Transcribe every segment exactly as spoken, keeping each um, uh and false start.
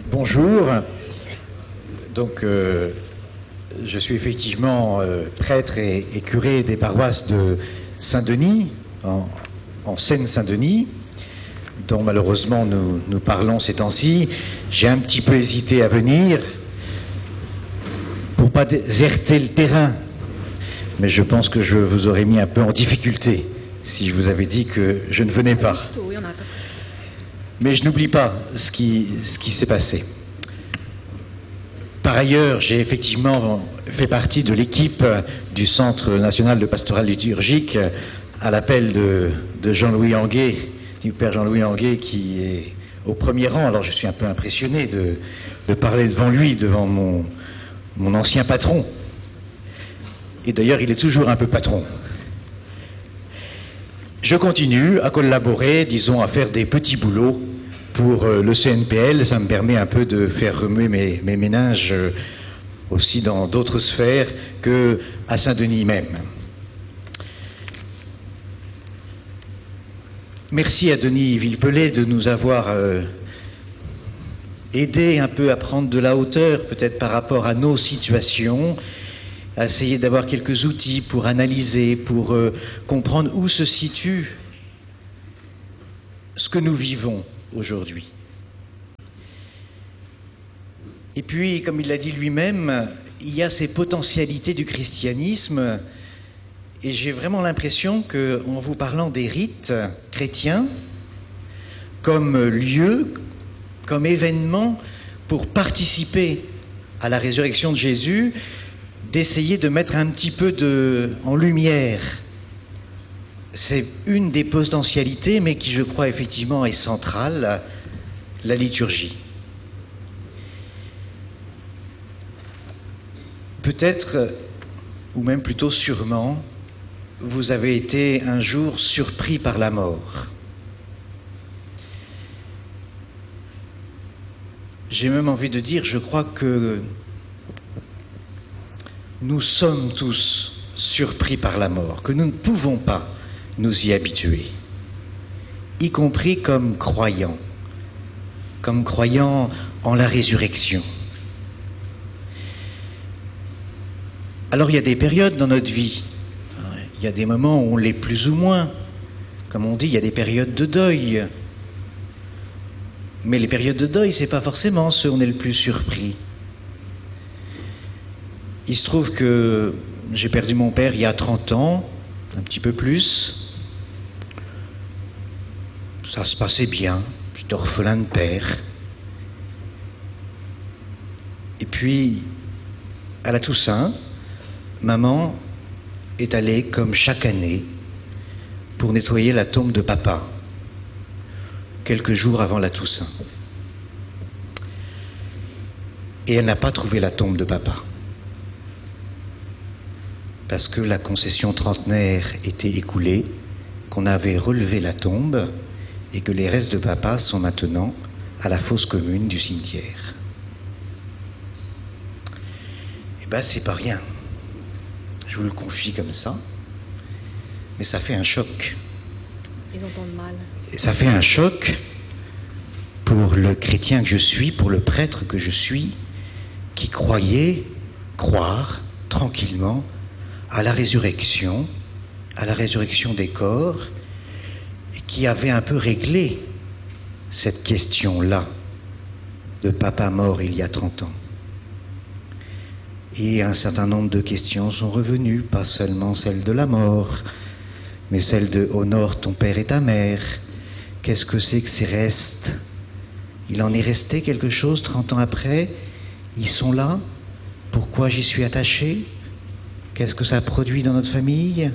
Bonjour. Donc, euh, je suis effectivement euh, prêtre et, et curé des paroisses de Saint-Denis, en, en Seine-Saint-Denis, dont malheureusement nous, nous parlons ces temps-ci. J'ai un petit peu hésité à venir pour ne pas déserter le terrain, mais je pense que je vous aurais mis un peu en difficulté si je vous avais dit que je ne venais pas. Mais je n'oublie pas ce qui, ce qui s'est passé. Par ailleurs, j'ai effectivement fait partie de l'équipe du Centre national de pastoral liturgique à l'appel de, de Jean-Louis Anguet, du Père Jean-Louis Anguet, qui est au premier rang. Alors je suis un peu impressionné de, de parler devant lui, devant mon, mon ancien patron. Et d'ailleurs, il est toujours un peu patron. Je continue à collaborer, disons, à faire des petits boulots pour le C N P L. Ça me permet un peu de faire remuer mes, mes méninges aussi dans d'autres sphères qu'à Saint-Denis même. Merci à Denis Villepelé de nous avoir euh, aidé un peu à prendre de la hauteur, peut-être par rapport à nos situations, à essayer d'avoir quelques outils pour analyser, pour euh, comprendre où se situe ce que nous vivons aujourd'hui. Et puis, comme il l'a dit lui-même, il y a ces potentialités du christianisme, et j'ai vraiment l'impression qu'en vous parlant des rites chrétiens, comme lieu, comme événement pour participer à la résurrection de Jésus, d'essayer de mettre un petit peu de, en lumière. C'est une des potentialités, mais qui, je crois, effectivement est centrale, la liturgie. Peut-être, ou même plutôt sûrement, vous avez été un jour surpris par la mort. J'ai même envie de dire, je crois que nous sommes tous surpris par la mort, que nous ne pouvons pas nous y habituer, y compris comme croyants, comme croyants en la résurrection. Alors il y a des périodes dans notre vie, il y a des moments où on l'est plus ou moins, comme on dit, il y a des périodes de deuil. Mais les périodes de deuil, c'est pas forcément ceux où on est le plus surpris. Il se trouve que j'ai perdu mon père il y a trente ans, un petit peu plus. Ça se passait bien, j'étais orphelin de père. Et puis, à la Toussaint, maman est allée, comme chaque année, pour nettoyer la tombe de papa, quelques jours avant la Toussaint. Et elle n'a pas trouvé la tombe de papa, parce que la concession trentenaire était écoulée, qu'on avait relevé la tombe et que les restes de papa sont maintenant à la fosse commune du cimetière. Eh bien, c'est pas rien. Je vous le confie comme ça. Mais ça fait un choc. Ils entendent mal. Et ça fait un choc pour le chrétien que je suis, pour le prêtre que je suis, qui croyait croire tranquillement à la résurrection, à la résurrection des corps, et qui avait un peu réglé cette question-là de papa mort il y a trente ans. Et un certain nombre de questions sont revenues, pas seulement celle de la mort, mais celle de « honore ton père et ta mère ». Qu'est-ce que c'est que ces restes? Il en est resté quelque chose trente ans après? Ils sont là? Pourquoi j'y suis attaché? Qu'est-ce que ça produit dans notre famille?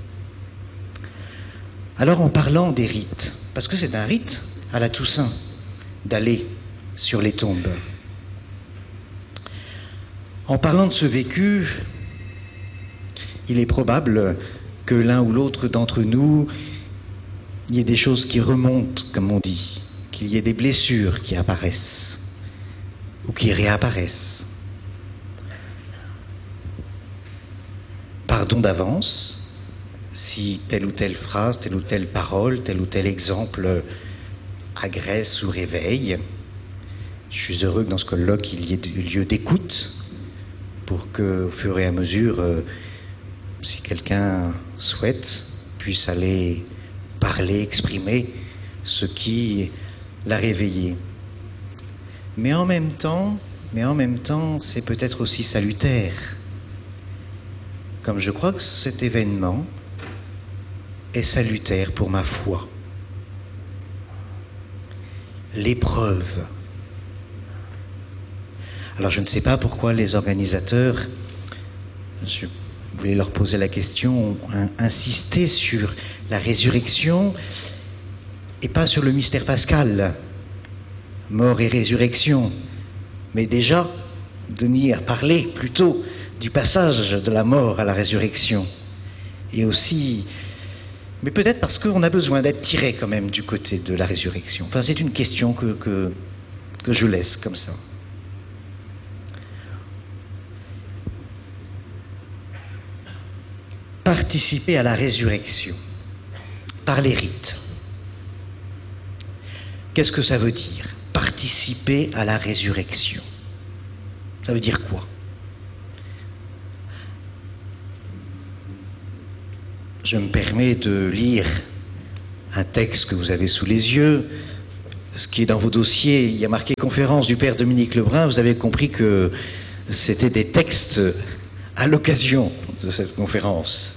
Alors en parlant des rites, parce que c'est un rite à la Toussaint d'aller sur les tombes, en parlant de ce vécu, il est probable que l'un ou l'autre d'entre nous, il y ait des choses qui remontent, comme on dit, qu'il y ait des blessures qui apparaissent ou qui réapparaissent. Pardon d'avance si telle ou telle phrase, telle ou telle parole, tel ou tel exemple agresse ou réveille. Je suis heureux que dans ce colloque, il y ait lieu d'écoute pour que, au fur et à mesure, euh, si quelqu'un souhaite, puisse aller parler, exprimer ce qui l'a réveillé. Mais en même temps, mais en même temps, c'est peut-être aussi salutaire. Comme je crois que cet événement est salutaire pour ma foi. L'épreuve. Alors je ne sais pas pourquoi les organisateurs, je voulais leur poser la question, ont insisté sur la résurrection et pas sur le mystère pascal, mort et résurrection, mais déjà de venir parler plutôt du passage de la mort à la résurrection. Et aussi, mais peut-être parce qu'on a besoin d'être tiré quand même du côté de la résurrection. Enfin, c'est une question que, que, que je laisse comme ça. Participer à la résurrection par les rites. Qu'est-ce que ça veut dire? Participer à la résurrection. Ça veut dire quoi? Je me permets de lire un texte que vous avez sous les yeux. Ce qui est dans vos dossiers, il y a marqué conférence du Père Dominique Lebrun. Vous avez compris que c'était des textes à l'occasion de cette conférence.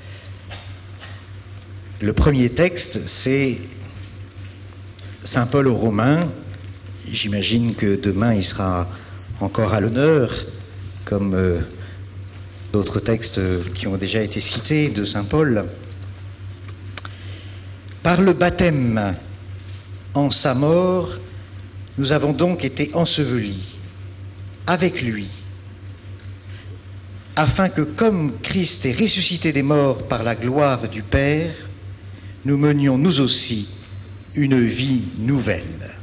Le premier texte, c'est Saint Paul aux Romains. J'imagine que demain, il sera encore à l'honneur, comme euh, d'autres textes qui ont déjà été cités de Saint Paul. Par le baptême en sa mort, nous avons donc été ensevelis avec lui, afin que, comme Christ est ressuscité des morts par la gloire du Père, nous menions nous aussi une vie nouvelle.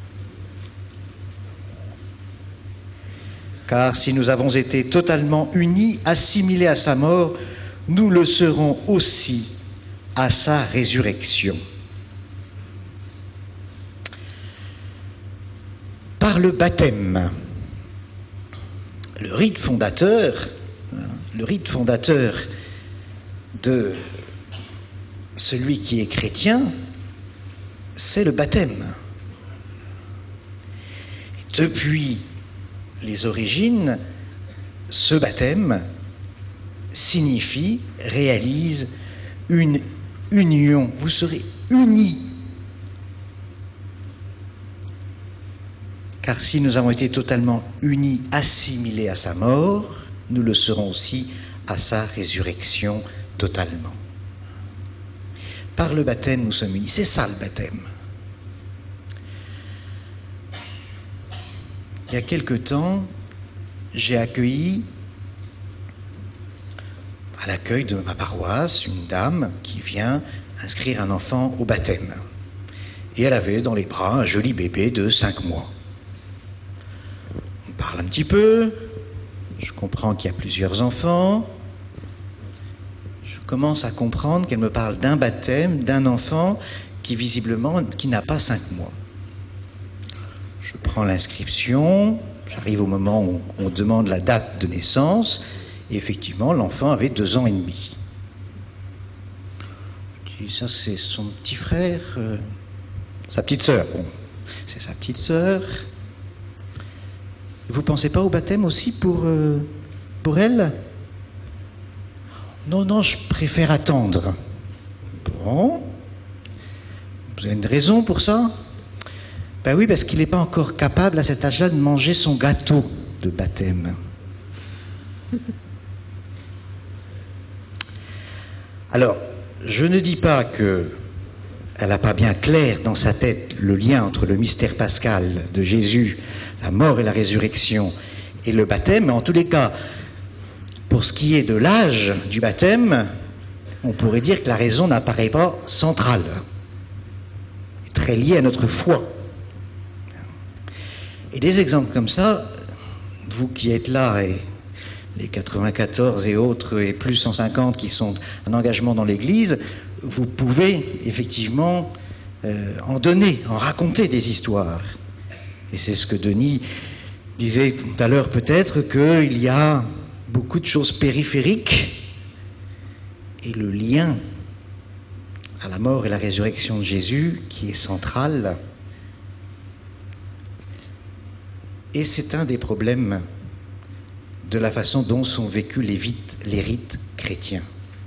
Car si nous avons été totalement unis, assimilés à sa mort, nous le serons aussi à sa résurrection. Par le baptême, le rite fondateur, le rite fondateur de celui qui est chrétien, c'est le baptême. Depuis les origines, ce baptême signifie, réalise une union. Vous serez unis. Car si nous avons été totalement unis, assimilés à sa mort, nous le serons aussi à sa résurrection totalement. Par le baptême, nous sommes unis. C'est ça le baptême. Il y a quelque temps, j'ai accueilli à l'accueil de ma paroisse une dame qui vient inscrire un enfant au baptême. Et elle avait dans les bras un joli bébé de cinq mois. On parle un petit peu, je comprends qu'il y a plusieurs enfants. Je commence à comprendre qu'elle me parle d'un baptême, d'un enfant qui visiblement qui n'a pas cinq mois. Je prends l'inscription, j'arrive au moment où on demande la date de naissance, et effectivement, l'enfant avait deux ans et demi. Je dis, ça c'est son petit frère, euh, sa petite sœur. Bon, c'est sa petite sœur. Vous ne pensez pas au baptême aussi pour, euh, pour elle? Non, non, je préfère attendre. Bon. Vous avez une raison pour ça? Ben oui, parce qu'il n'est pas encore capable à cet âge-là de manger son gâteau de baptême. Alors, je ne dis pas qu'elle n'a pas bien clair dans sa tête le lien entre le mystère pascal de Jésus, la mort et la résurrection, et le baptême, mais en tous les cas, pour ce qui est de l'âge du baptême, on pourrait dire que la raison n'apparaît pas centrale, très liée à notre foi. Et des exemples comme ça, vous qui êtes là, et les quatre-vingt-quatorze et autres, et plus cent cinquante qui sont en engagement dans l'Église, vous pouvez effectivement euh, en donner, en raconter des histoires. Et c'est ce que Denis disait tout à l'heure, peut-être qu'il y a beaucoup de choses périphériques et le lien à la mort et la résurrection de Jésus qui est central. Et c'est un des problèmes de la façon dont sont vécus les rites, les rites chrétiens.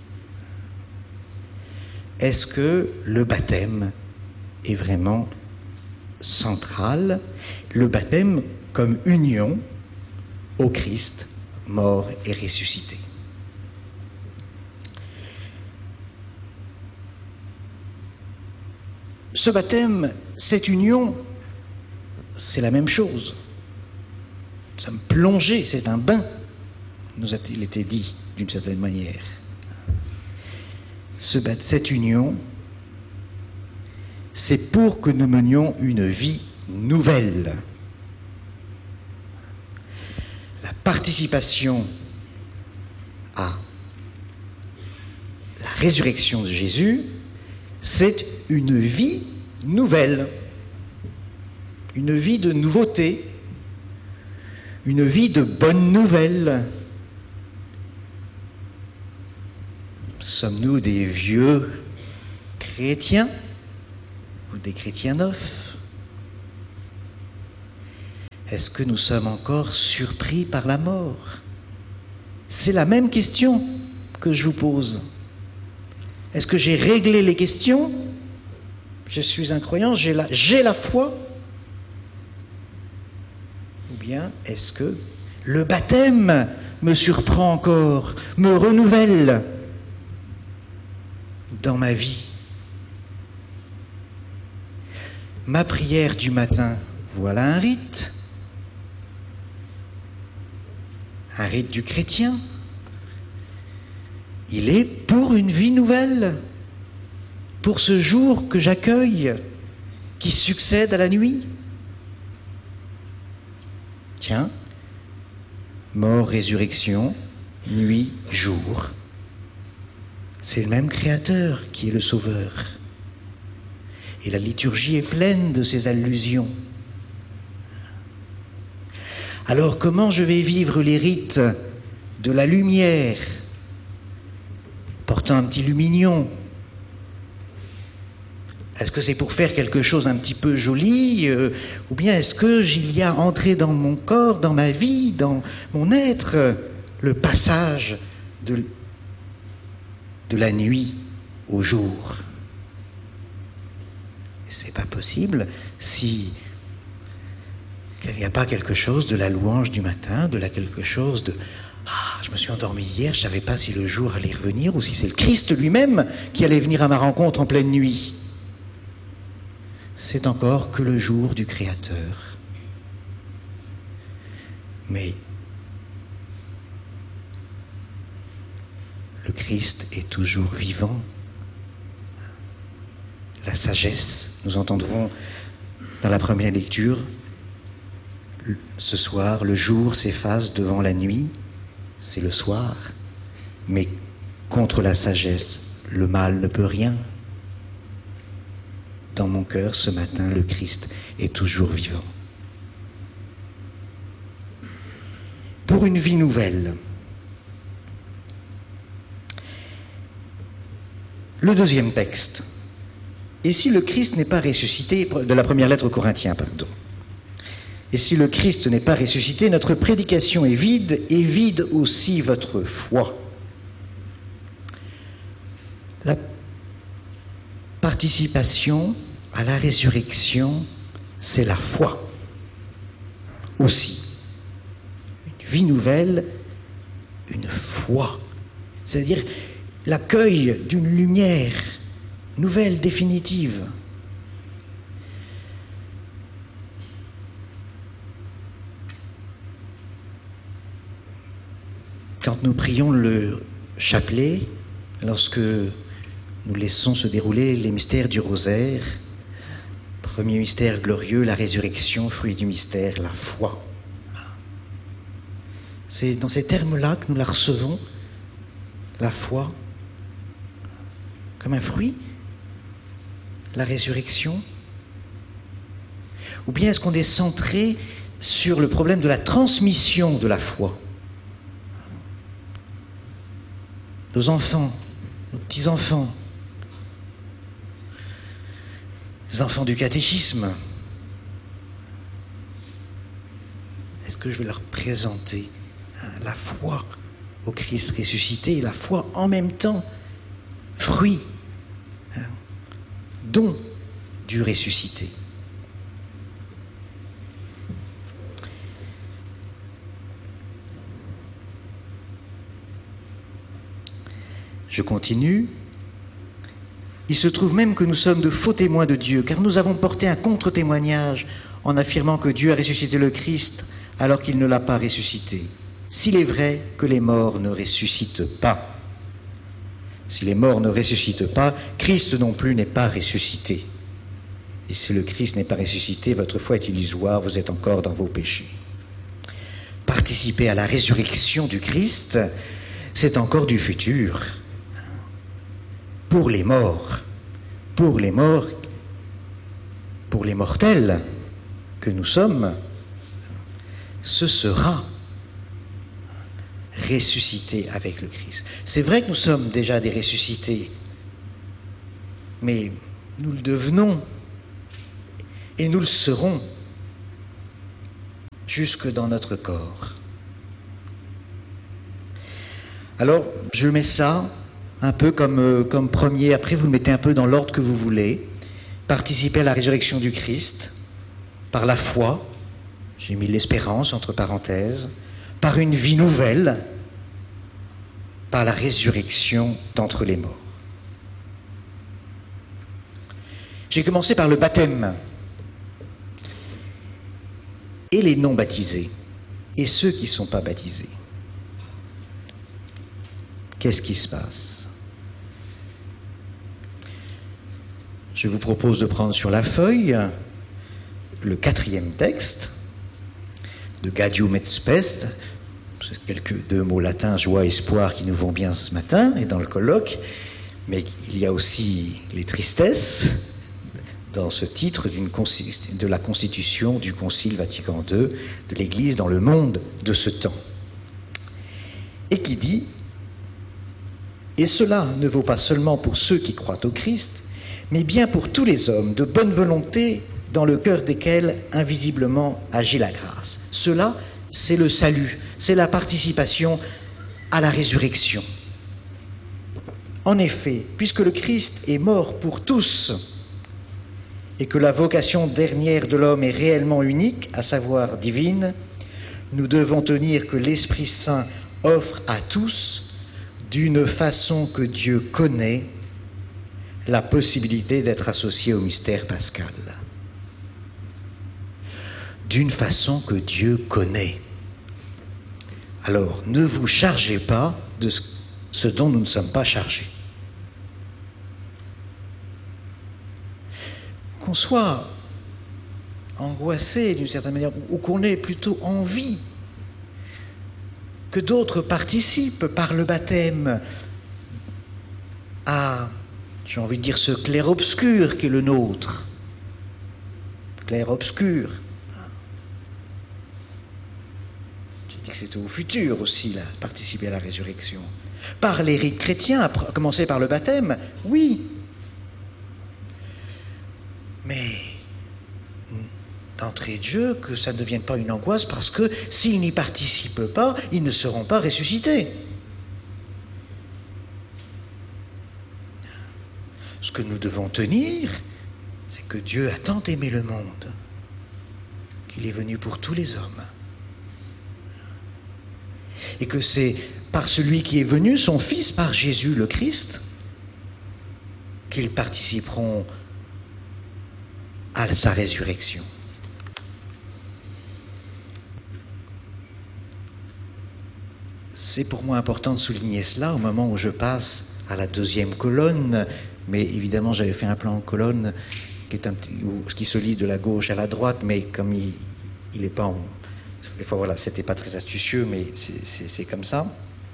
Est-ce que le baptême est vraiment central? Le baptême comme union au Christ, mort et ressuscité. Ce baptême, cette union, c'est la même chose. Nous sommes plongés, c'est un bain, nous a-t-il été dit d'une certaine manière. Ce, cette union, c'est pour que nous menions une vie nouvelle. La participation à la résurrection de Jésus, c'est une vie nouvelle, une vie de nouveauté, une vie de bonnes nouvelles. Sommes-nous des vieux chrétiens ou des chrétiens neufs? Est-ce que nous sommes encore surpris par la mort? C'est la même question que je vous pose. Est-ce que j'ai réglé les questions? Je suis un croyant, j'ai la, j'ai la foi? Ou bien est-ce que le baptême me surprend encore, me renouvelle dans ma vie? Ma prière du matin, voilà un rite. Un rite du chrétien. Il est pour une vie nouvelle, pour ce jour que j'accueille, qui succède à la nuit. Tiens, mort, résurrection, nuit, jour. C'est le même Créateur qui est le Sauveur. Et la liturgie est pleine de ces allusions. Alors comment je vais vivre les rites de la lumière, portant un petit lumignon? Est-ce que c'est pour faire quelque chose un petit peu joli, euh, ou bien est-ce que il y a entré dans mon corps, dans ma vie, dans mon être, le passage de, de la nuit au jour? C'est pas possible si il n'y a pas quelque chose de la louange du matin, de la quelque chose de « Ah, je me suis endormi hier, je ne savais pas si le jour allait revenir ou si c'est le Christ lui-même qui allait venir à ma rencontre en pleine nuit. » C'est encore que le jour du Créateur. Mais le Christ est toujours vivant. La sagesse, nous entendrons dans la première lecture, ce soir, le jour s'efface devant la nuit, c'est le soir, mais contre la sagesse, le mal ne peut rien. Dans mon cœur, ce matin, le Christ est toujours vivant. Pour une vie nouvelle. Le deuxième texte. Et si le Christ n'est pas ressuscité, de la première lettre aux Corinthiens, pardon. Et si le Christ n'est pas ressuscité, notre prédication est vide, et vide aussi votre foi. La participation à la résurrection, c'est la foi aussi. Une vie nouvelle, une foi. C'est-à-dire l'accueil d'une lumière nouvelle, définitive. Quand nous prions le chapelet, lorsque nous laissons se dérouler les mystères du rosaire, premier mystère glorieux, la résurrection, fruit du mystère, la foi. C'est dans ces termes-là que nous la recevons, la foi, comme un fruit, la résurrection. Ou bien est-ce qu'on est centré sur le problème de la transmission de la foi? Nos enfants, nos petits-enfants, les enfants du catéchisme, est-ce que je vais leur présenter hein, la foi au Christ ressuscité et la foi en même temps, fruit, hein, don du ressuscité? Je continue. Il se trouve même que nous sommes de faux témoins de Dieu, car nous avons porté un contre-témoignage en affirmant que Dieu a ressuscité le Christ alors qu'il ne l'a pas ressuscité. S'il est vrai que les morts ne ressuscitent pas. Si les morts ne ressuscitent pas, Christ non plus n'est pas ressuscité. Et si le Christ n'est pas ressuscité, votre foi est illusoire, vous êtes encore dans vos péchés. Participer à la résurrection du Christ, c'est encore du futur. Pour les morts, pour les morts, pour les mortels que nous sommes, ce sera ressuscité avec le Christ. C'est vrai que nous sommes déjà des ressuscités, mais nous le devenons et nous le serons jusque dans notre corps. Alors, je mets ça un peu comme, euh, comme premier, après vous le mettez un peu dans l'ordre que vous voulez. Participer à la résurrection du Christ par la foi, j'ai mis l'espérance entre parenthèses, par une vie nouvelle, par la résurrection d'entre les morts. J'ai commencé par le baptême. Et les non baptisés, et ceux qui ne sont pas baptisés. Qu'est-ce qui se passe? Je vous propose de prendre sur la feuille le quatrième texte de Gaudium et Spes, quelques deux mots latins, joie, espoir, qui nous vont bien ce matin et dans le colloque, mais il y a aussi les tristesses dans ce titre d'une, de la constitution du Concile Vatican deux de l'Église dans le monde de ce temps. Et qui dit: et cela ne vaut pas seulement pour ceux qui croient au Christ, mais bien pour tous les hommes de bonne volonté dans le cœur desquels invisiblement agit la grâce. Cela, c'est le salut, c'est la participation à la résurrection. En effet, puisque le Christ est mort pour tous et que la vocation dernière de l'homme est réellement unique, à savoir divine, nous devons tenir que l'Esprit Saint offre à tous, d'une façon que Dieu connaît, la possibilité d'être associé au mystère pascal. D'une façon que Dieu connaît. Alors, ne vous chargez pas de ce dont nous ne sommes pas chargés. Qu'on soit angoissé d'une certaine manière, ou qu'on ait plutôt envie que d'autres participent par le baptême à, j'ai envie de dire, ce clair-obscur qui est le nôtre. Clair-obscur. J'ai dit que c'était au futur aussi, là, participer à la résurrection. Par les rites chrétiens, à commencer par le baptême, oui. Mais d'entrée de jeu, que ça ne devienne pas une angoisse, parce que s'ils n'y participent pas, ils ne seront pas ressuscités. Ce que nous devons tenir, c'est que Dieu a tant aimé le monde qu'il est venu pour tous les hommes. Et que c'est par celui qui est venu, son Fils, par Jésus le Christ, qu'ils participeront à sa résurrection. C'est pour moi important de souligner cela au moment où je passe à la deuxième colonne, mais évidemment j'avais fait un plan en colonne qui, est un petit, qui se lit de la gauche à la droite, mais comme il n'est pas en... Des fois, voilà, c'était pas très astucieux, mais c'est, c'est, c'est comme ça.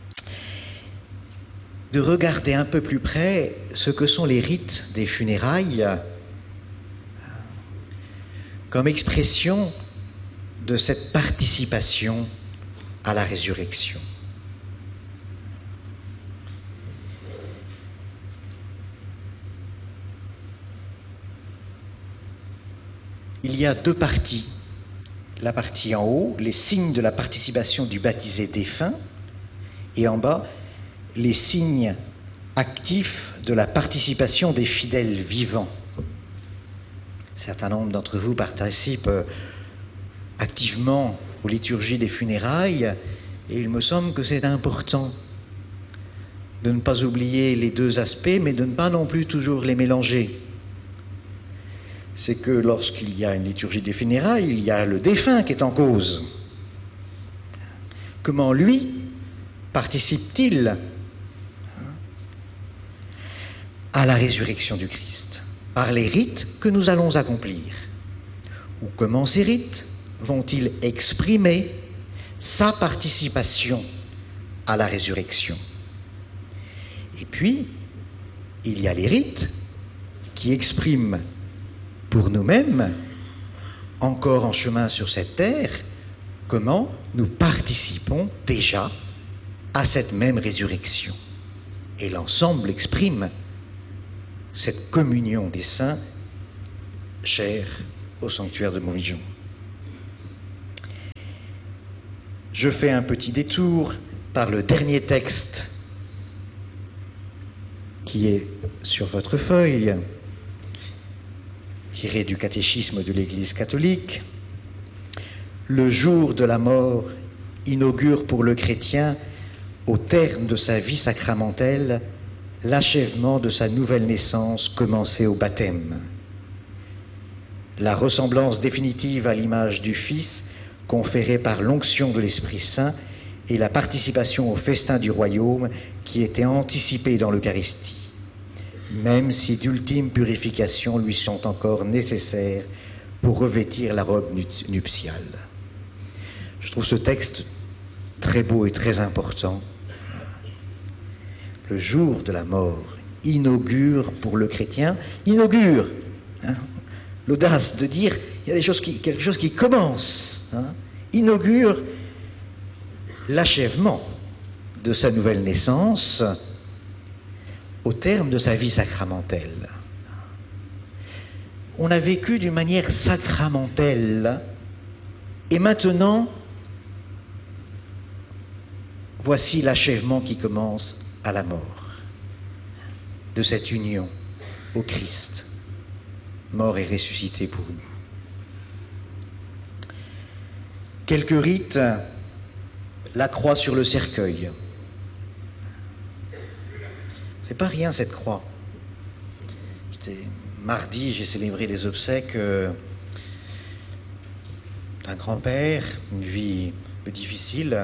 De regarder un peu plus près ce que sont les rites des funérailles, comme expression de cette participation à la résurrection. Il y a deux parties. La partie en haut, les signes de la participation du baptisé défunt, et en bas, les signes actifs de la participation des fidèles vivants. Un certain nombre d'entre vous participent activement aux liturgies des funérailles, et il me semble que c'est important de ne pas oublier les deux aspects, mais de ne pas non plus toujours les mélanger. C'est que lorsqu'il y a une liturgie des funérailles, il y a le défunt qui est en cause. Comment lui participe-t-il à la résurrection du Christ par les rites que nous allons accomplir? Ou comment ces rites vont-ils exprimer sa participation à la résurrection? Et puis, il y a les rites qui expriment pour nous-mêmes, encore en chemin sur cette terre, comment nous participons déjà à cette même résurrection. Et l'ensemble exprime cette communion des saints chère au sanctuaire de Montvigeon. Je fais un petit détour par le dernier texte qui est sur votre feuille, tiré du catéchisme de l'Église catholique. Le jour de la mort inaugure pour le chrétien, au terme de sa vie sacramentelle, l'achèvement de sa nouvelle naissance commencée au baptême. La ressemblance définitive à l'image du Fils, conférée par l'onction de l'Esprit Saint, et la participation au festin du royaume qui était anticipé dans l'Eucharistie, même si d'ultimes purifications lui sont encore nécessaires pour revêtir la robe nuptiale. Je trouve ce texte très beau et très important. Le jour de la mort inaugure pour le chrétien, inaugure, hein, l'audace de dire, il y a des choses qui, quelque chose qui commence, hein, inaugure l'achèvement de sa nouvelle naissance au terme de sa vie sacramentelle. On a vécu d'une manière sacramentelle et maintenant, voici l'achèvement qui commence à la mort de cette union au Christ, mort et ressuscité pour nous. Quelques rites, la croix sur le cercueil. C'est pas rien cette croix. J'étais, mardi, j'ai célébré les obsèques euh, d'un grand-père, une vie un peu difficile,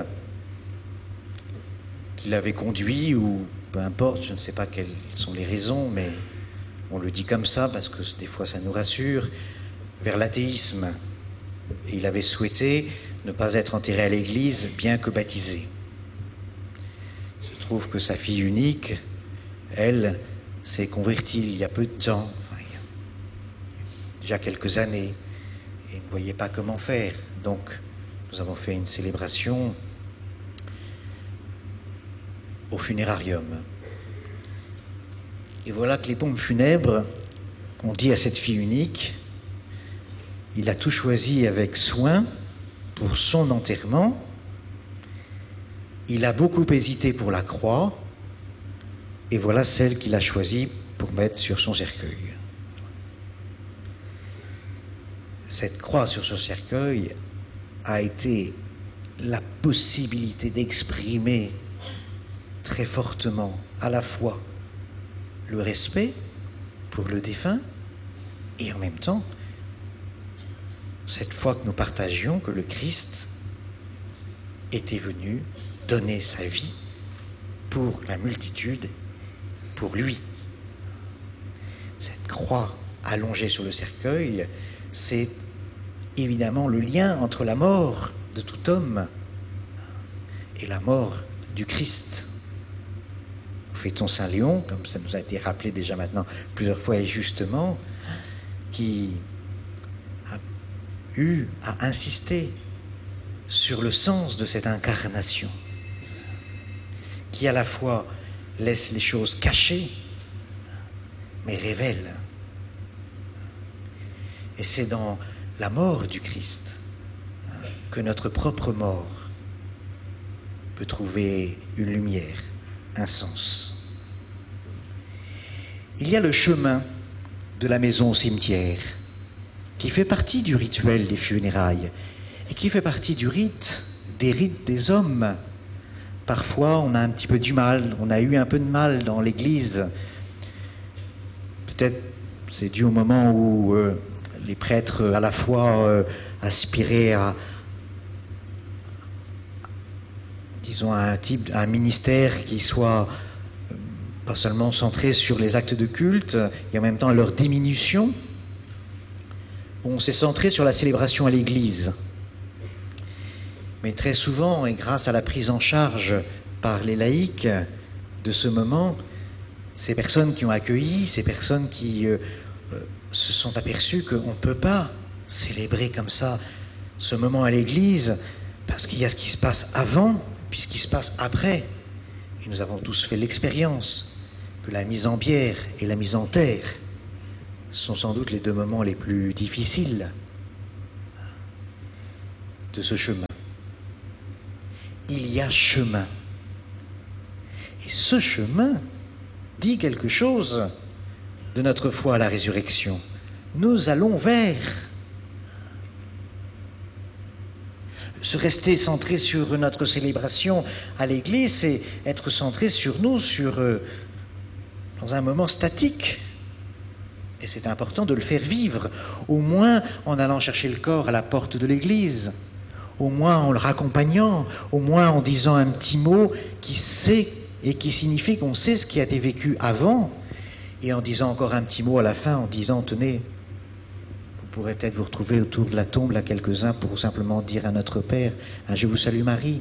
qui l'avait conduit, ou peu importe, je ne sais pas quelles sont les raisons, mais on le dit comme ça parce que des fois ça nous rassure, vers l'athéisme. Et il avait souhaité ne pas être enterré à l'église, bien que baptisé. Il se trouve que sa fille unique, elle, s'est convertie il y a peu de temps, enfin, il y a déjà quelques années, et ne voyait pas comment faire. Donc, nous avons fait une célébration au funérarium. Et voilà que les pompes funèbres ont dit à cette fille unique, il a tout choisi avec soin pour son enterrement, il a beaucoup hésité pour la croix, et voilà celle qu'il a choisie pour mettre sur son cercueil. Cette croix sur son cercueil a été la possibilité d'exprimer très fortement à la fois le respect pour le défunt et en même temps cette foi que nous partagions que le Christ était venu donner sa vie pour la multitude, pour lui. Cette croix allongée sur le cercueil, c'est évidemment le lien entre la mort de tout homme et la mort du Christ. Nous fêtons Saint Léon, comme ça nous a été rappelé déjà maintenant plusieurs fois et justement, qui a eu à insister sur le sens de cette incarnation, qui à la fois laisse les choses cachées, mais révèle. Et c'est dans la mort du Christ que notre propre mort peut trouver une lumière, un sens. Il y a le chemin de la maison au cimetière, qui fait partie du rituel des funérailles et qui fait partie du rite, des rites des hommes. Parfois, on a un petit peu du mal, on a eu un peu de mal dans l'Église. Peut-être c'est dû au moment où euh, les prêtres à la fois euh, aspiraient à, disons, à un type, à un ministère qui soit euh, pas seulement centré sur les actes de culte, et en même temps leur diminution. On s'est centré sur la célébration à l'Église. Mais très souvent, et grâce à la prise en charge par les laïcs de ce moment, ces personnes qui ont accueilli, ces personnes qui euh, euh, se sont aperçues qu'on ne peut pas célébrer comme ça ce moment à l'Église, parce qu'il y a ce qui se passe avant, puis ce qui se passe après. Et nous avons tous fait l'expérience que la mise en bière et la mise en terre sont sans doute les deux moments les plus difficiles de ce chemin. Il y a chemin. Et ce chemin dit quelque chose de notre foi à la résurrection. Nous allons vers. Se rester centré sur notre célébration à l'Église, c'est être centré sur nous, sur, euh, dans un moment statique. Et c'est important de le faire vivre, au moins en allant chercher le corps à la porte de l'Église, au moins en le raccompagnant, au moins en disant un petit mot qui sait et qui signifie qu'on sait ce qui a été vécu avant, et en disant encore un petit mot à la fin, en disant, tenez, vous pourrez peut-être vous retrouver autour de la tombe, là, quelques-uns, pour simplement dire à notre Père, hein, je vous salue Marie.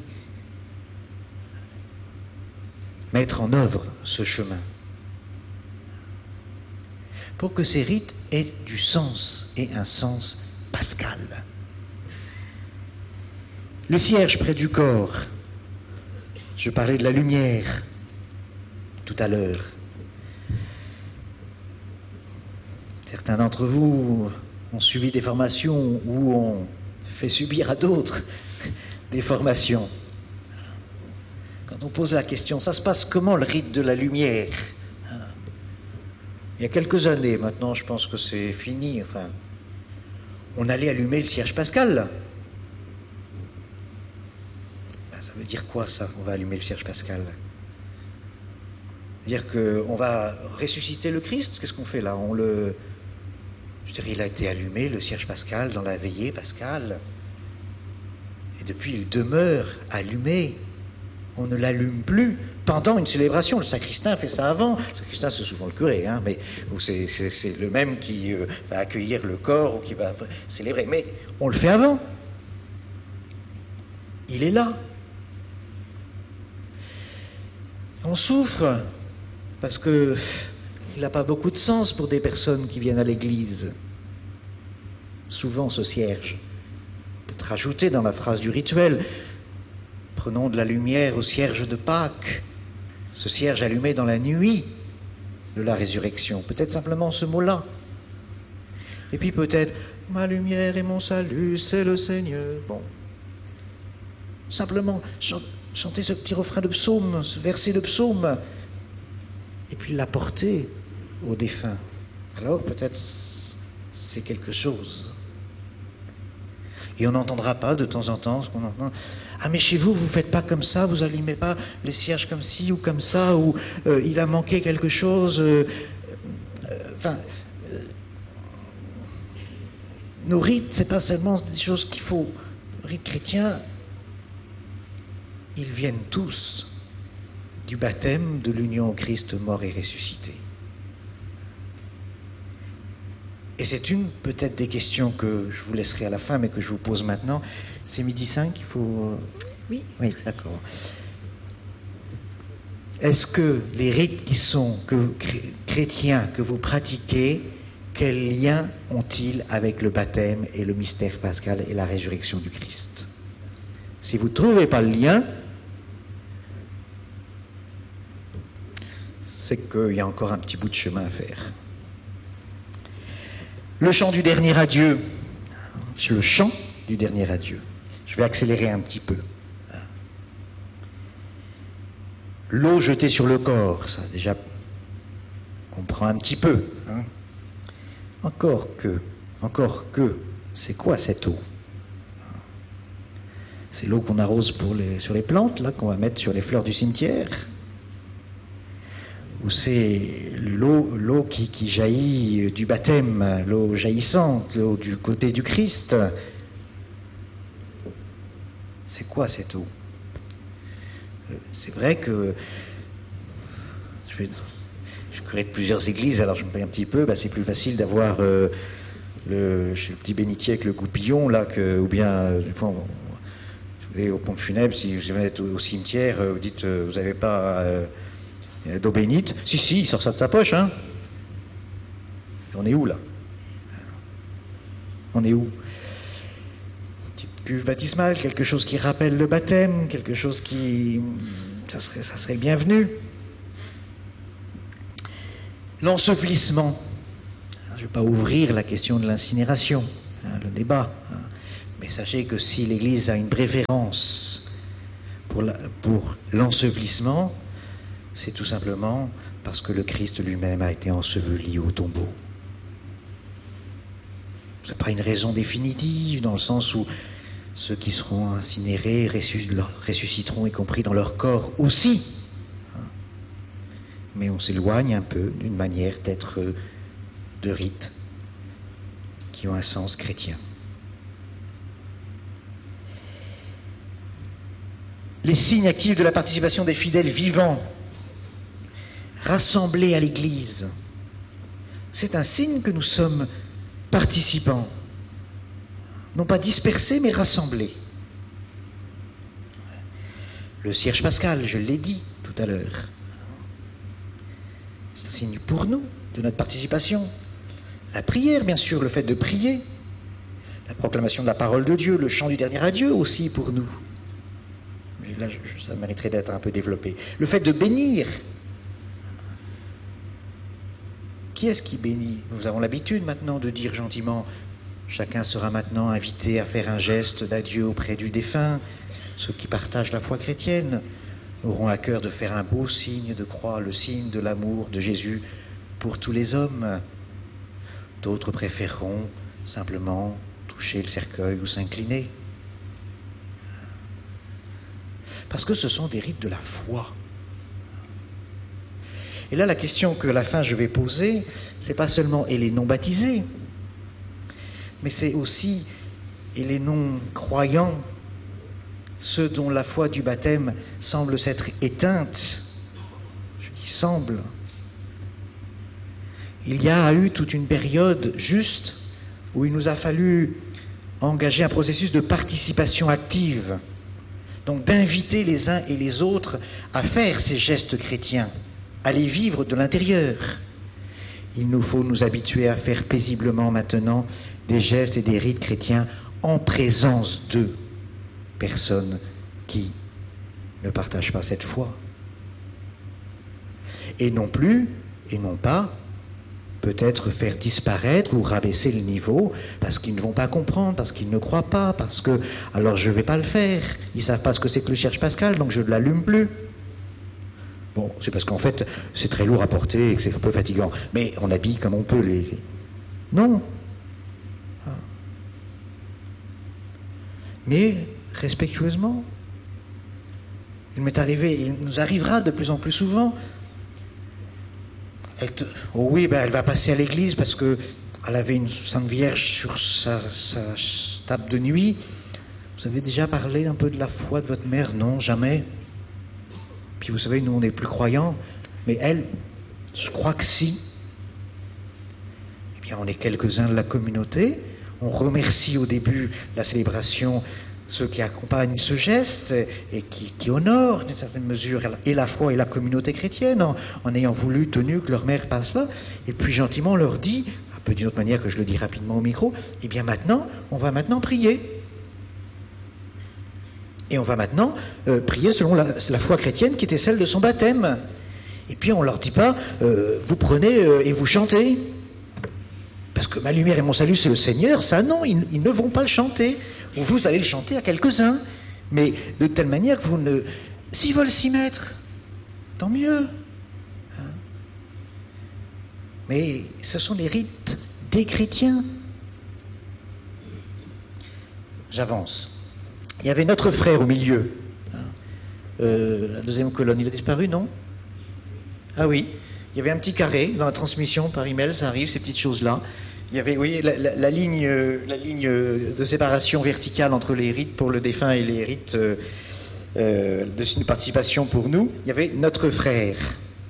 Mettre en œuvre ce chemin, pour que ces rites aient du sens, et un sens pascal. Les cierges près du corps. Je parlais de la lumière tout à l'heure. Certains d'entre vous ont suivi des formations où on fait subir à d'autres des formations. Quand on pose la question, ça se passe comment le rite de la lumière ? Il y a quelques années, maintenant je pense que c'est fini, enfin, on allait allumer le cierge pascal. Ça veut dire quoi, ça, on va allumer le cierge pascal? Dire qu'on va ressusciter le Christ? Qu'est-ce qu'on fait là? On le... Je veux dire, il a été allumé, le cierge pascal, dans la veillée pascale. Et depuis, il demeure allumé. On ne l'allume plus pendant une célébration. Le sacristain fait ça avant. Le sacristain, c'est souvent le curé, hein, mais c'est, c'est, c'est le même qui euh, va accueillir le corps ou qui va célébrer. Mais on le fait avant. Il est là. On souffre parce que il n'a pas beaucoup de sens pour des personnes qui viennent à l'église. Souvent, ce cierge, peut-être ajouté dans la phrase du rituel, prenons de la lumière au cierge de Pâques, ce cierge allumé dans la nuit de la résurrection. Peut-être simplement ce mot-là. Et puis peut-être, ma lumière et mon salut, c'est le Seigneur. Bon. Simplement, chanter ce petit refrain de psaume, ce verset de psaume, et puis l'apporter aux défunts. Alors peut-être c'est quelque chose. Et on n'entendra pas de temps en temps ce qu'on entend. Ah mais chez vous, vous ne faites pas comme ça, vous n'allumez pas les cierges comme ci ou comme ça, ou euh, il a manqué quelque chose. Euh, euh, enfin, euh, nos rites, ce n'est pas seulement des choses qu'il faut. Les rites chrétiens, ils viennent tous du baptême, de l'union au Christ mort et ressuscité. Et c'est une, peut-être, des questions que je vous laisserai à la fin, mais que je vous pose maintenant. C'est midi cinq, il faut... Oui. Oui, d'accord. Est-ce que les rites qui sont que, chrétiens que vous pratiquez quel lien ont-ils avec le baptême et le mystère pascal et la résurrection du Christ? Si vous ne trouvez pas le lien, c'est qu'il y a encore un petit bout de chemin à faire. Le chant du dernier adieu. Le chant du dernier adieu. Je vais accélérer un petit peu. L'eau jetée sur le corps, ça déjà comprend un petit peu. Hein. Encore que, encore que, c'est quoi cette eau? C'est l'eau qu'on arrose pour les, sur les plantes, là, qu'on va mettre sur les fleurs du cimetière? Ou c'est l'eau, l'eau qui, qui jaillit du baptême, l'eau jaillissante, l'eau du côté du Christ? C'est quoi cette eau? C'est vrai que je vais, je curé de plusieurs églises, alors je me paye un petit peu, bah c'est plus facile d'avoir euh, le, le petit bénitier avec le goupillon, là, que, ou bien, une fois, on, au pompe funèbre, si vous êtes au, au cimetière, vous dites, euh, vous n'avez pas euh, d'eau bénite? Si, si, il sort ça de sa poche, hein. On est où, là? On est où? Petite cuve baptismale, quelque chose qui rappelle le baptême, quelque chose qui... Ça serait, ça serait le bienvenu. L'ensevelissement. Je ne vais pas ouvrir la question de l'incinération, hein, le débat. Hein. Mais sachez que si l'Église a une préférence pour, la, pour l'ensevelissement, c'est tout simplement parce que le Christ lui-même a été enseveli au tombeau. Ce n'est pas une raison définitive, dans le sens où ceux qui seront incinérés ressusciteront, y compris dans leur corps aussi. Mais on s'éloigne un peu d'une manière d'être de rites qui ont un sens chrétien. Les signes actifs de la participation des fidèles vivants, rassemblés à l'Église, c'est un signe que nous sommes participants, non pas dispersés, mais rassemblés. Le cierge pascal, je l'ai dit tout à l'heure, c'est un signe pour nous de notre participation. La prière, bien sûr, le fait de prier, la proclamation de la parole de Dieu, le chant du dernier adieu aussi pour nous. Mais là, ça mériterait d'être un peu développé. Le fait de bénir. Qui est-ce qui bénit? Nous avons l'habitude maintenant de dire gentiment, chacun sera maintenant invité à faire un geste d'adieu auprès du défunt. Ceux qui partagent la foi chrétienne auront à cœur de faire un beau signe de croix, le signe de l'amour de Jésus pour tous les hommes. D'autres préféreront simplement toucher le cercueil ou s'incliner. Parce que ce sont des rites de la foi. Et là, la question que à la fin je vais poser, c'est pas seulement et les non baptisés, mais c'est aussi et les non croyants, ceux dont la foi du baptême semble s'être éteinte. Je dis semble. Il y a eu toute une période juste où il nous a fallu engager un processus de participation active, donc d'inviter les uns et les autres à faire ces gestes chrétiens, à les vivre de l'intérieur. Il nous faut nous habituer à faire paisiblement maintenant des gestes et des rites chrétiens en présence de personnes qui ne partagent pas cette foi. Et non plus, et non pas, peut-être faire disparaître ou rabaisser le niveau parce qu'ils ne vont pas comprendre, parce qu'ils ne croient pas, parce que, alors je ne vais pas le faire, ils ne savent pas ce que c'est que le cierge pascal, donc je ne l'allume plus. Bon, c'est parce qu'en fait, c'est très lourd à porter et que c'est un peu fatigant. Mais on habille comme on peut les... les... Non. Ah. Mais, respectueusement, il m'est arrivé, il nous arrivera de plus en plus souvent. Elle te... Oh oui, ben elle va passer à l'église parce qu'elle avait une Sainte Vierge sur sa, sa table de nuit. Vous avez déjà parlé un peu de la foi de votre mère? Non, jamais. Puis vous savez, nous on n'est plus croyants, mais elle, je crois que si. Eh bien, on est quelques-uns de la communauté. On remercie au début la célébration ceux qui accompagnent ce geste et qui, qui honorent d'une certaine mesure et la foi et la communauté chrétienne en, en ayant voulu, tenu que leur mère passe là. Et puis gentiment on leur dit, peu d'une autre manière que je le dis rapidement au micro, eh bien maintenant, on va maintenant prier. Et on va maintenant euh, prier selon la, la foi chrétienne qui était celle de son baptême. Et puis on ne leur dit pas, euh, vous prenez euh, et vous chantez. Parce que ma lumière et mon salut, c'est le Seigneur. Ça, non, ils, ils ne vont pas le chanter. Ou vous allez le chanter à quelques-uns. Mais de telle manière que vous ne... S'ils veulent s'y mettre, tant mieux. Hein? Mais ce sont les rites des chrétiens. J'avance. Il y avait notre frère au milieu. Euh, la deuxième colonne, il a disparu, non? Ah oui. Il y avait un petit carré dans la transmission par email, ça arrive, ces petites choses-là. Il y avait, vous voyez, la, la, la, ligne, la ligne de séparation verticale entre les rites pour le défunt et les rites euh, euh, de participation pour nous. Il y avait notre frère.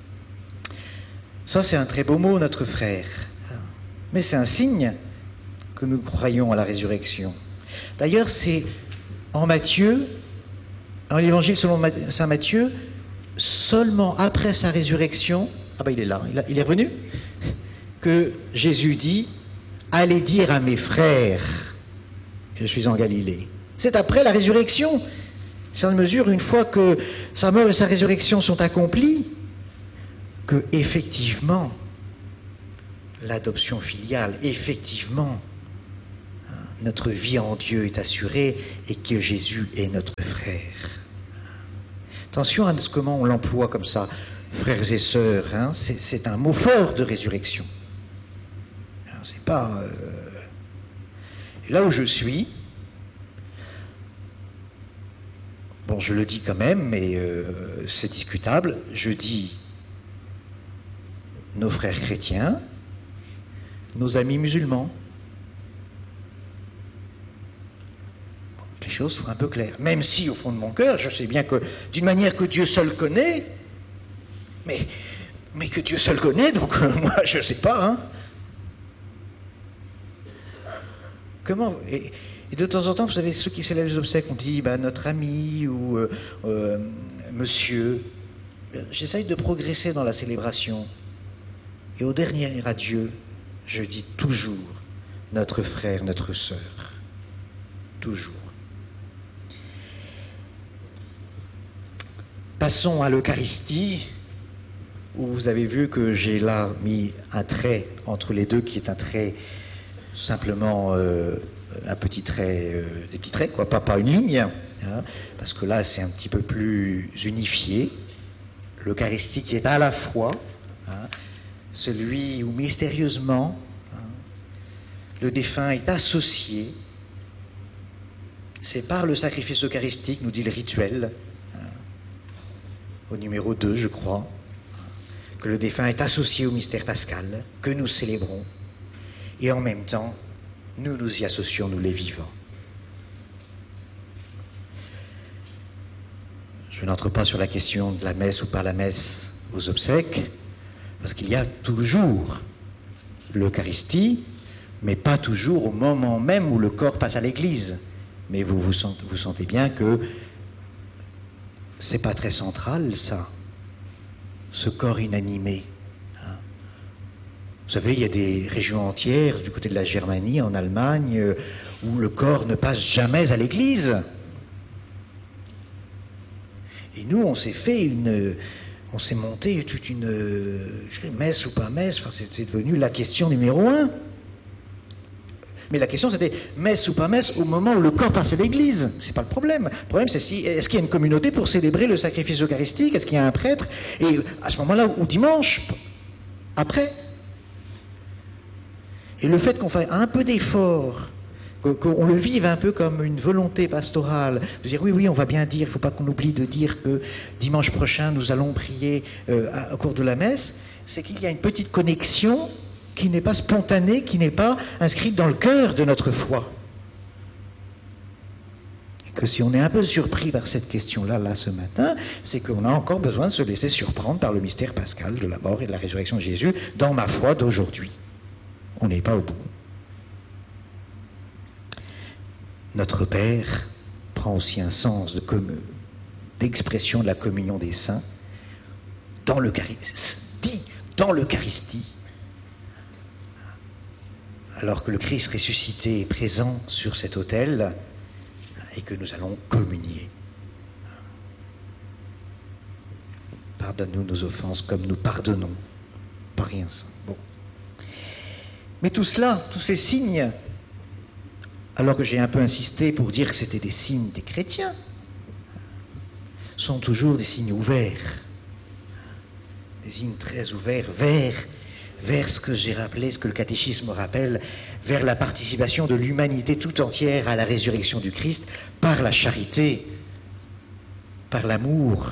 Ça, c'est un très beau mot, notre frère. Mais c'est un signe que nous croyons à la résurrection. D'ailleurs, c'est en Matthieu, en l'évangile selon saint Matthieu, seulement après sa résurrection, ah ben il est là, il, a, il est revenu, que Jésus dit, allez dire à mes frères que je suis en Galilée. C'est après la résurrection. C'est en mesure, une fois que sa mort et sa résurrection sont accomplies, que effectivement, l'adoption filiale, effectivement, notre vie en Dieu est assurée et que Jésus est notre frère. Attention à ce comment on l'emploie comme ça, frères et sœurs, hein, c'est, c'est un mot fort de résurrection. C'est pas... Euh... Et là où je suis, bon, je le dis quand même, mais euh, c'est discutable, je dis nos frères chrétiens, nos amis musulmans. Les choses soient un peu claires. Même si, au fond de mon cœur, je sais bien que, d'une manière que Dieu seul connaît, mais, mais que Dieu seul connaît, donc euh, moi, je ne sais pas. Hein. Comment et, et de temps en temps, vous savez, ceux qui célèbrent les obsèques, on dit bah, notre ami ou euh, euh, monsieur. J'essaye de progresser dans la célébration. Et au dernier adieu, je dis toujours notre frère, notre sœur. Toujours. Passons à l'Eucharistie, où vous avez vu que j'ai là mis un trait entre les deux, qui est un trait simplement euh, un petit trait, euh, des petits traits, quoi, pas, pas une ligne, hein, parce que là c'est un petit peu plus unifié. L'Eucharistie qui est à la fois hein, celui où mystérieusement hein, le défunt est associé. C'est par le sacrifice eucharistique, nous dit le rituel, hein, au numéro deux, je crois, que le défunt est associé au mystère pascal, que nous célébrons, et en même temps, nous nous y associons, nous les vivants. Je n'entre pas sur la question de la messe ou par la messe aux obsèques, parce qu'il y a toujours l'Eucharistie, mais pas toujours au moment même où le corps passe à l'église. Mais vous vous sentez, vous sentez bien que c'est pas très central, ça, ce corps inanimé. Hein. Vous savez, il y a des régions entières, du côté de la Germanie, en Allemagne, euh, où le corps ne passe jamais à l'église. Et nous, on s'est fait une... On s'est monté toute une... Je dirais, messe ou pas messe, enfin, c'est, c'est devenu la question numéro un. Mais la question, c'était messe ou pas messe au moment où le corps passe à l'église. C'est pas le problème. Le problème, c'est si, est-ce qu'il y a une communauté pour célébrer le sacrifice eucharistique? Est-ce qu'il y a un prêtre? Et à ce moment-là, ou dimanche, après. Et le fait qu'on fasse un peu d'effort, qu'on le vive un peu comme une volonté pastorale, de dire oui, oui, on va bien dire, il ne faut pas qu'on oublie de dire que dimanche prochain, nous allons prier euh, à, au cours de la messe, c'est qu'il y a une petite connexion qui n'est pas spontanée, qui n'est pas inscrite dans le cœur de notre foi. Et que si on est un peu surpris par cette question-là, là, ce matin, c'est qu'on a encore besoin de se laisser surprendre par le mystère pascal de la mort et de la résurrection de Jésus dans ma foi d'aujourd'hui. On n'est pas au bout. Notre Père prend aussi un sens de com- d'expression de la communion des saints dans l'Eucharistie, dit dans l'Eucharistie. alors que le Christ ressuscité est présent sur cet autel et que nous allons communier. Pardonne-nous nos offenses comme nous pardonnons. Pas rien ça. Bon. Mais tout cela, tous ces signes, alors que j'ai un peu insisté pour dire que c'était des signes des chrétiens, sont toujours des signes ouverts. Des signes très ouverts vers, vers ce que j'ai rappelé, ce que le catéchisme rappelle, vers la participation de l'humanité tout entière à la résurrection du Christ par la charité, par l'amour.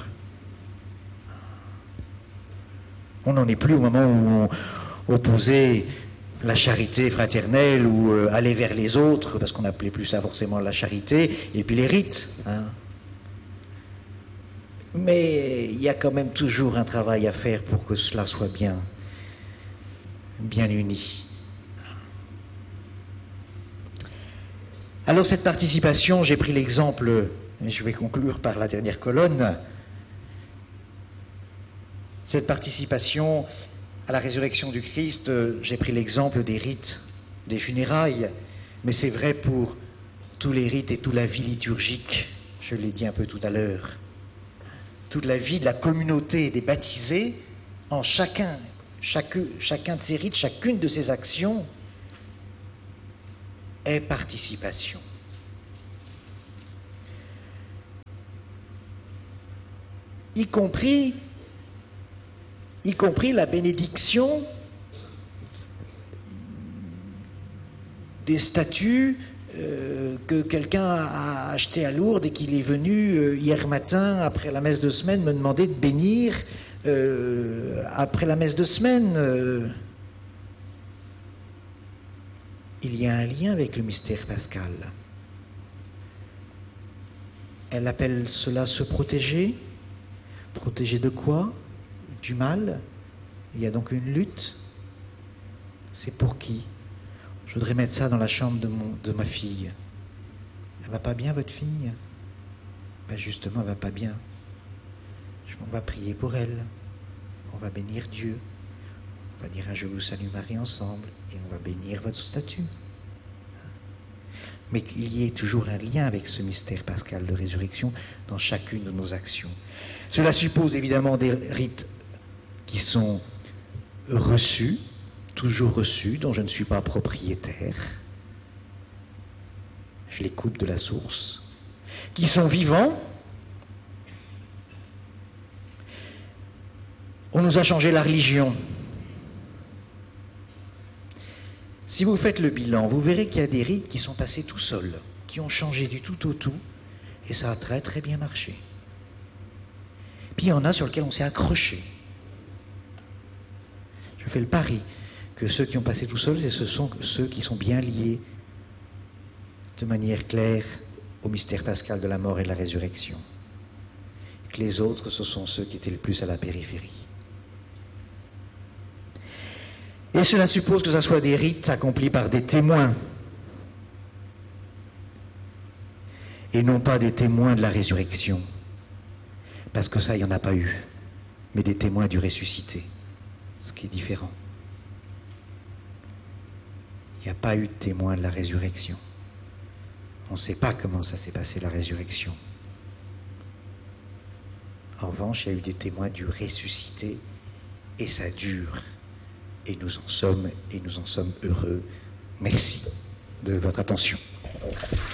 On n'en est plus au moment où on opposait la charité fraternelle ou euh, aller vers les autres, parce qu'on n'appelait plus ça forcément la charité, et puis les rites. Hein. Mais il y a quand même toujours un travail à faire pour que cela soit bien, bien uni. Alors cette participation, j'ai pris l'exemple, et je vais conclure par la dernière colonne, cette participation à la résurrection du Christ, j'ai pris l'exemple des rites, des funérailles, mais c'est vrai pour tous les rites et toute la vie liturgique, je l'ai dit un peu tout à l'heure. Toute la vie de la communauté des baptisés, en chacun, chaque, chacun de ces rites, chacune de ces actions est participation. Y compris y compris la bénédiction des statues euh, que quelqu'un a achetées à Lourdes et qu'il est venu euh, hier matin, après la messe de semaine, me demander de bénir euh, après la messe de semaine. Euh, il y a un lien avec le mystère pascal. Elle appelle cela se protéger. Protéger de quoi ? Du mal. Il y a donc une lutte. C'est pour qui? Je voudrais mettre ça dans la chambre de, mon, de ma fille. Elle va pas bien, votre fille? Ben justement, elle va pas bien. On va prier pour elle. On va bénir Dieu. On va dire un Je vous salue Marie ensemble et on va bénir votre statue. Mais qu'il y ait toujours un lien avec ce mystère pascal de résurrection dans chacune de nos actions. Cela suppose évidemment des rites qui sont reçus, toujours reçus, dont je ne suis pas propriétaire. Je les coupe de la source. Qui sont vivants. On nous a changé la religion. Si vous faites le bilan, vous verrez qu'il y a des rites qui sont passés tout seuls, qui ont changé du tout au tout, et ça a très très bien marché. Puis il y en a sur lesquels on s'est accroché. Je fais le pari que ceux qui ont passé tout seuls, ce sont ceux qui sont bien liés de manière claire au mystère pascal de la mort et de la résurrection. Et que les autres, ce sont ceux qui étaient le plus à la périphérie. Et cela suppose que ce soit des rites accomplis par des témoins, et non pas des témoins de la résurrection, parce que ça, il n'y en a pas eu, mais des témoins du ressuscité, ce qui est différent. Il n'y a pas eu de témoins de la résurrection. On ne sait pas comment ça s'est passé, la résurrection. En revanche, il y a eu des témoins du ressuscité, et ça dure. Et nous en sommes, et nous en sommes heureux. Merci de votre attention.